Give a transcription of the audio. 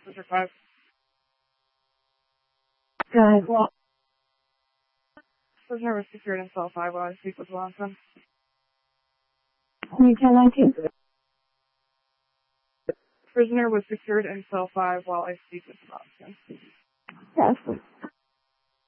Officer 5. Good. Well, Prisoner was secured in cell 5 while I speak with Watson. can you tell that to? Prisoner was secured in cell 5 while I speak with Watson. Yes.